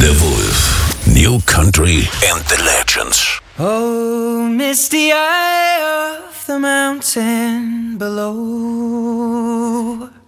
The Wolf. New country and the legends. Oh, misty eye of the mountain below.